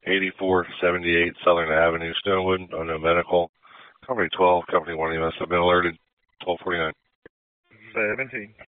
8478 Southern Avenue, Stonewood, unknown medical. Company 12, company 1 EMS have been alerted. 1249. 17.